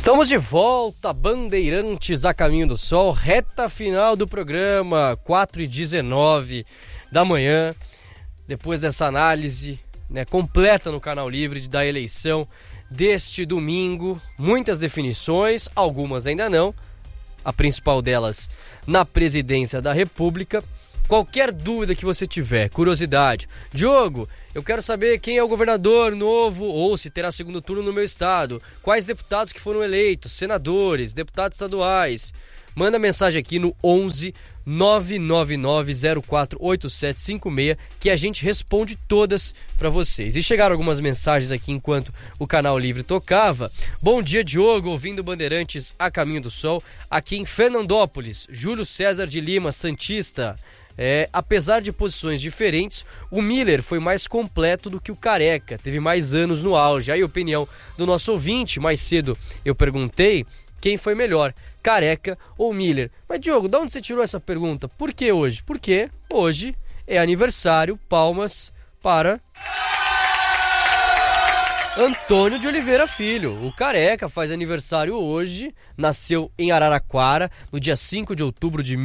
Estamos de volta, Bandeirantes a Caminho do Sol, reta final do programa, 4h19 da manhã, depois dessa análise, completa no Canal Livre da eleição deste domingo, muitas definições, algumas ainda não, a principal delas na presidência da República. Qualquer dúvida que você tiver, curiosidade, Diogo, eu quero saber quem é o governador novo ou se terá segundo turno no meu estado, quais deputados que foram eleitos, senadores, deputados estaduais, manda mensagem aqui no 11 999048756 que a gente responde todas para vocês. E chegaram algumas mensagens aqui enquanto o Canal Livre tocava. Bom dia, Diogo, ouvindo Bandeirantes a Caminho do Sol, aqui em Fernandópolis, Júlio César de Lima, Santista. Apesar de posições diferentes, o Miller foi mais completo do que o Careca, teve mais anos no auge. Aí a opinião do nosso ouvinte, mais cedo eu perguntei quem foi melhor, Careca ou Miller. Mas Diogo, de onde você tirou essa pergunta? Por que hoje? Porque hoje é aniversário, palmas para Antônio de Oliveira Filho. O Careca faz aniversário hoje, nasceu em Araraquara no dia 5 de outubro de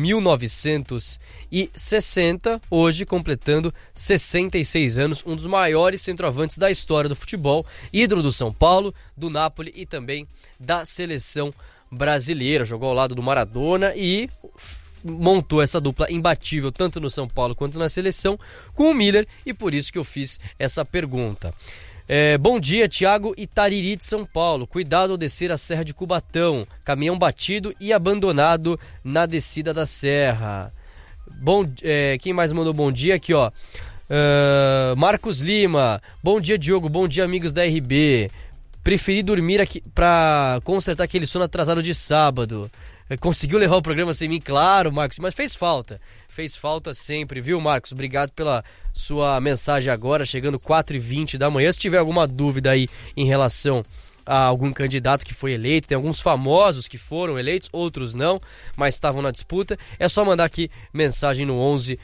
1960, hoje completando 66 anos, um dos maiores centroavantes da história do futebol, ídolo do São Paulo, do Napoli e também da seleção brasileira. Jogou ao lado do Maradona e montou essa dupla imbatível tanto no São Paulo quanto na seleção com o Miller, e por isso que eu fiz essa pergunta. Bom dia, Thiago Itariri de São Paulo. Cuidado ao descer a Serra de Cubatão. Caminhão batido e abandonado na descida da serra. Quem mais mandou bom dia aqui, ó? Marcos Lima. Bom dia, Diogo. Bom dia, amigos da RB. Preferi dormir aqui pra consertar aquele sono atrasado de sábado. Conseguiu levar o programa sem mim? Claro, Marcos, mas fez falta. Fez falta sempre, viu, Marcos? Obrigado pela sua mensagem agora, chegando 4h20 da manhã. Se tiver alguma dúvida aí em relação a algum candidato que foi eleito, tem alguns famosos que foram eleitos, outros não, mas estavam na disputa, é só mandar aqui mensagem no 11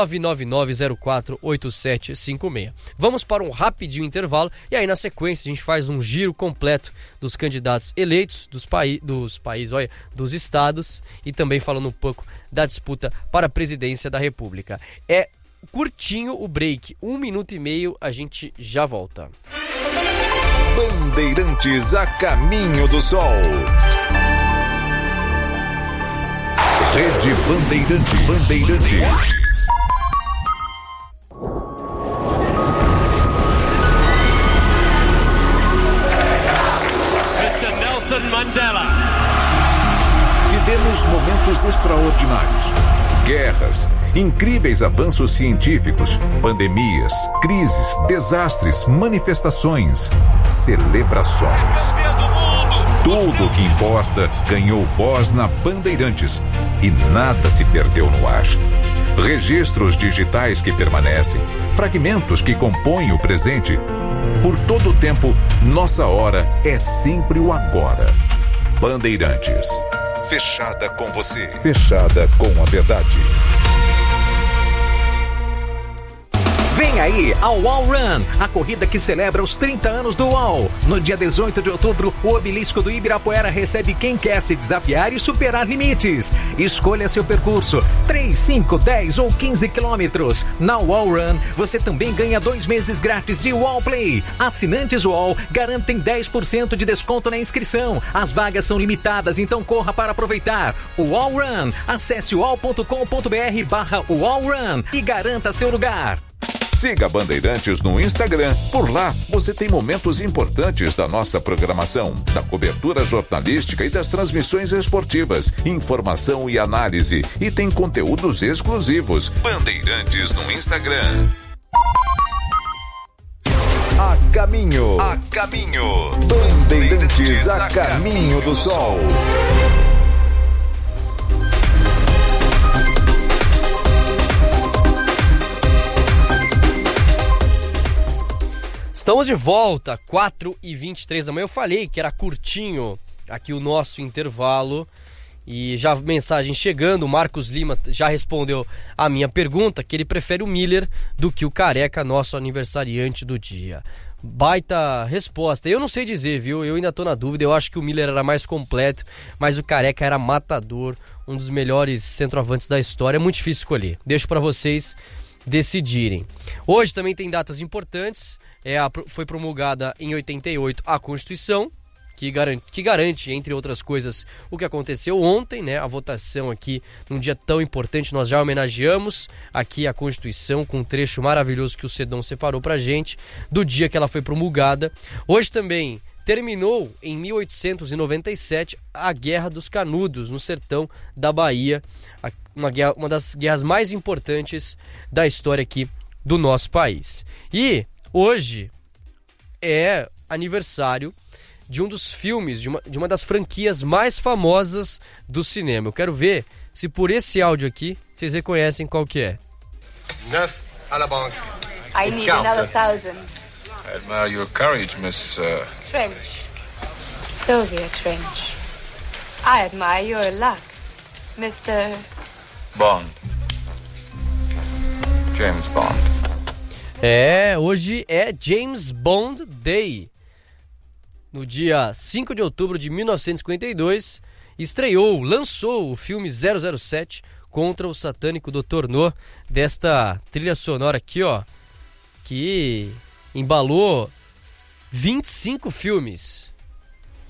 999048756. Vamos para um rapidinho intervalo e aí na sequência a gente faz um giro completo dos candidatos eleitos, dos estados, e também falando um pouco da disputa para a presidência da República. É curtinho o break, 1 minuto e meio, a gente já volta. Bandeirantes a Caminho do Sol. Rede Bandeirantes. Mr. Nelson Mandela. Vivemos momentos extraordinários. Guerras, incríveis avanços científicos, pandemias, crises, desastres, manifestações, celebrações. Tudo o que importa ganhou voz na Bandeirantes e nada se perdeu no ar. Registros digitais que permanecem, fragmentos que compõem o presente. Por todo o tempo, nossa hora é sempre o agora. Bandeirantes. Fechada com você. Fechada com a verdade. Vem aí a UOL Run, a corrida que celebra os 30 anos do UOL. No dia 18 de outubro, o obelisco do Ibirapuera recebe quem quer se desafiar e superar limites. Escolha seu percurso, 3, 5, 10 ou 15 quilômetros. Na UOL Run, você também ganha 2 meses grátis de UOL Play. Assinantes UOL garantem 10% de desconto na inscrição. As vagas são limitadas, então corra para aproveitar. UOL Run, acesse uol.com.br/UOL Run e garanta seu lugar. Siga Bandeirantes no Instagram. Por lá, você tem momentos importantes da nossa programação, da cobertura jornalística e das transmissões esportivas, informação e análise. E tem conteúdos exclusivos. Bandeirantes no Instagram. A caminho. Bandeirantes a Caminho do Sol. Estamos de volta, 4h23 da manhã. Eu falei que era curtinho aqui o nosso intervalo e já mensagem chegando. O Marcos Lima já respondeu a minha pergunta, que ele prefere o Miller do que o Careca, nosso aniversariante do dia. Baita resposta. Eu não sei dizer, viu? Eu ainda tô na dúvida. Eu acho que o Miller era mais completo, mas o Careca era matador, um dos melhores centroavantes da história. É muito difícil escolher. Deixo pra vocês decidirem. Hoje também tem datas importantes. Foi promulgada em 88 a Constituição, que garante, entre outras coisas, o que aconteceu ontem, né? A votação aqui, num dia tão importante, nós já homenageamos aqui a Constituição com um trecho maravilhoso que o Cedon separou pra gente, do dia que ela foi promulgada. Hoje também terminou, em 1897, a Guerra dos Canudos, no sertão da Bahia, uma das guerras mais importantes da história aqui do nosso país. E hoje é aniversário de um dos filmes, de uma das franquias mais famosas do cinema. Eu quero ver se por esse áudio aqui vocês reconhecem qual que é. 9 à la banque. I need another 1,000. I admire your courage, Miss... Trench. Sylvia Trench. I admire your luck, Mr... Bond. James Bond. Hoje é James Bond Day. No dia 5 de outubro de 1952, lançou o filme 007 contra o satânico Dr. No, desta trilha sonora aqui, ó, que embalou 25 filmes.